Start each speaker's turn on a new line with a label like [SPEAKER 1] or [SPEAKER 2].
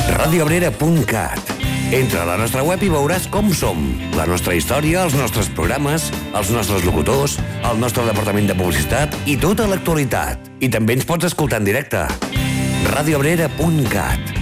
[SPEAKER 1] radioabrera.cat. Entra a la nostra web i veuràs com som, la nostra història, els nostres programes, els nostres locutors, el nostre departament de publicitat i tota l'actualitat. I també ens pots escoltar en directe. radioabrera.cat.